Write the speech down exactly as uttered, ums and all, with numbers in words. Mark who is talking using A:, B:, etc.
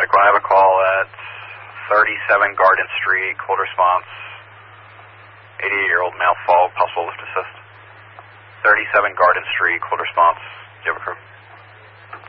A: medical. I have a call at thirty-seven Garden Street, cold response, eighty-eight-year-old male fall, possible lift assist. thirty-seven Garden Street, cold response. Do you have a crew?